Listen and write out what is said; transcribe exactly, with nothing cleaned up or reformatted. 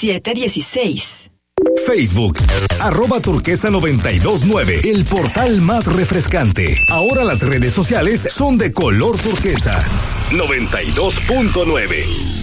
siete dieciséis. Facebook, arroba turquesa noventa y dos nueve, el portal más refrescante. Ahora las redes sociales son de color turquesa. noventa y dos punto nueve.